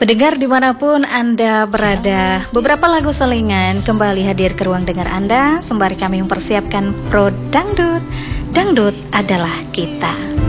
Pendengar dimanapun Anda berada, beberapa lagu selingan kembali hadir ke ruang dengar Anda sembari kami mempersiapkan Pro Dangdut. Dangdut adalah kita.